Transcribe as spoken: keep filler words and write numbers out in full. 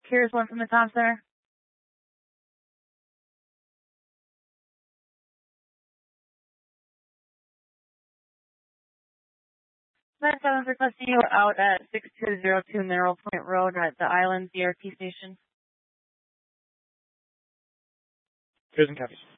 Here's one from the top, sir. nine seven requesting you out at six two zero two Mineral Point Road at the Island D R P station. Here's and copies.